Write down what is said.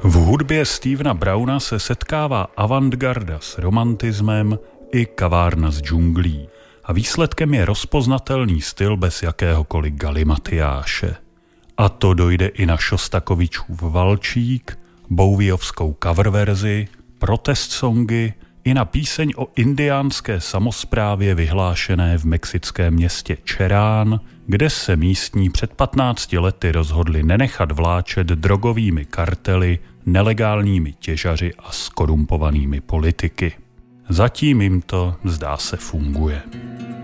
V hudbě Stevena Browna se setkává avantgarda s romantismem i kavárna z džunglí. A výsledkem je rozpoznatelný styl bez jakéhokoliv galimatiáše. A to dojde i na Šostakovičův Valčík, Bowievskou cover verzi, protest songy i na píseň o indiánské samosprávě vyhlášené v mexickém městě Čerán, kde se místní před 15 lety rozhodli nenechat vláčet drogovými kartely, nelegálními těžaři a skorumpovanými politiky. Zatím jim to, zdá se, funguje.